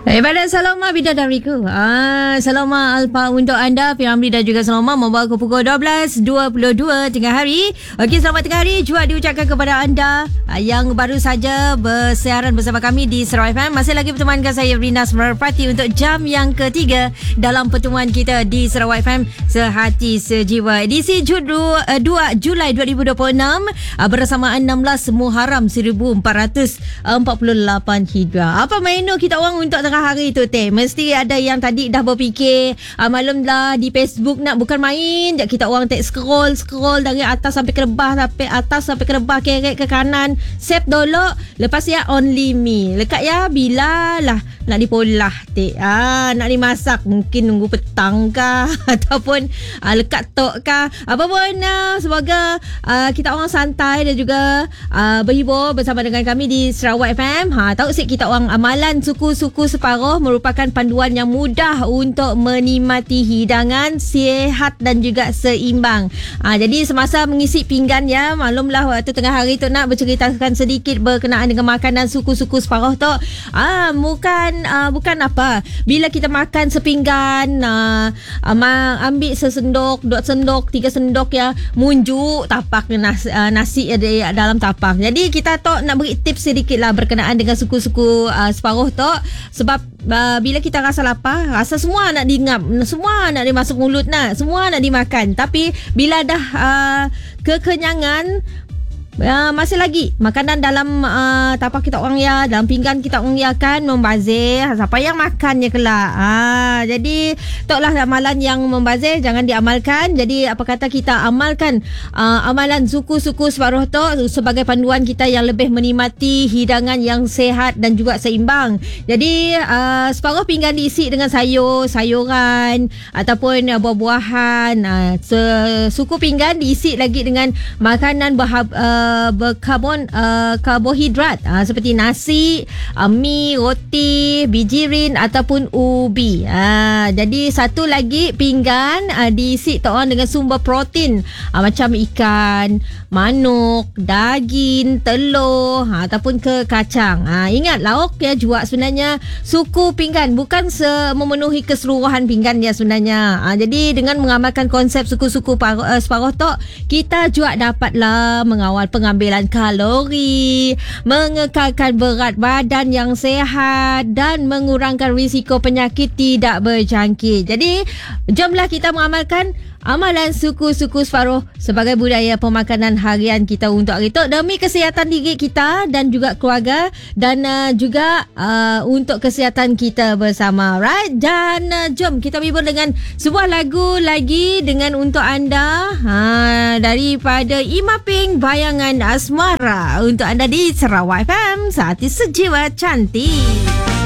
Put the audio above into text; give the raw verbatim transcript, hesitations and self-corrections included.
Daripada Saloma Bidadariku. Ah, Saloma Alpa untuk anda, Piramli dan juga Saloma membawa ke pukul dua belas dua puluh dua tengah hari. Okey, selamat tengah hari juga diucapkan kepada anda ah, yang baru saja bersiaran bersama kami di Sarawak F M. Masih lagi bertemankan saya Rina Semerpati untuk jam yang ketiga dalam pertemuan kita di Sarawak F M Sehati Sejiwa. Edisi dua Julai dua ribu dua puluh enam ah, bersamaan enam belas Muharram seribu empat ratus empat puluh lapan Hijrah. Apa menu kita orang untuk tengah hari tu teh? Mesti ada yang tadi dah berfikir uh, malam lah di Facebook nak bukan main je, kita orang tak scroll scroll dari atas sampai ke bawah, sampai atas sampai ke bawah, kerek ke kanan, save dulu, lepas ya only me lekat ya bila lah nak dipolah teh, ah, nak dimasak mungkin nunggu petang kah ataupun uh, lekat tok kah, apa pun uh, semoga uh, kita orang santai dan juga uh, berhibur bersama dengan kami di Sarawak F M. Ha, tahu sik kita orang amalan suku-suku separuh merupakan panduan yang mudah untuk menikmati hidangan sihat dan juga seimbang. Ha, jadi semasa mengisi pinggan ya, maklumlah waktu tengah hari tu nak berceritakan sedikit berkenaan dengan makanan suku-suku separuh tu. Ah, bukan uh, bukan apa. Bila kita makan sepinggan, uh, uh, ambil sesendok, dua sendok, tiga sendok ya, munjuk tapak nasi, uh, nasi ada dalam tapak. Jadi kita tu nak beri tips sedikit lah berkenaan dengan suku-suku uh, separuh tu. Sebab uh, bila kita rasa lapar, rasa semua nak diingap, semua nak dimasuk mulut nak, semua nak dimakan. Tapi bila dah uh, kekenyangan, Uh, masih lagi makanan dalam uh, tapak kita orang ya, dalam pinggan kita orang ya kan membazir. Siapa yang makannya kelak. Ah, jadi toklah amalan yang membazir jangan diamalkan. Jadi apa kata kita amalkan uh, amalan suku-suku separuh tu sebagai panduan kita yang lebih menikmati hidangan yang sehat dan juga seimbang. Jadi uh, separuh pinggan diisi dengan sayur, sayuran ataupun uh, buah-buahan. Uh, suku pinggan diisi lagi dengan makanan berhab, uh, berkarbon uh, karbohidrat uh, seperti nasi, uh, mi, roti, bijirin ataupun ubi. Uh, jadi satu lagi pinggan uh, diisi orang dengan sumber protein uh, macam ikan, manuk, daging, telur uh, ataupun ke kacang. Uh, ingat lauk ya juga sebenarnya suku pinggan bukan se- memenuhi keseluruhan pinggan ya sebenarnya. Uh, jadi dengan mengamalkan konsep suku-suku par- uh, separuh tu, kita juga dapatlah mengawal pengambilan kalori, mengekalkan berat badan yang sehat dan mengurangkan risiko penyakit tidak berjangkit. Jadi, jomlah kita mengamalkan amalan suku-suku separuh sebagai budaya pemakanan harian kita untuk hari itu demi kesihatan diri kita dan juga keluarga dan uh, juga uh, untuk kesihatan kita bersama, right? Dan uh, jom kita hibur dengan sebuah lagu lagi dengan untuk anda ha, daripada Imaping, Bayangan Asmara untuk anda di Sarawak F M Sehati Sejiwa Cantik.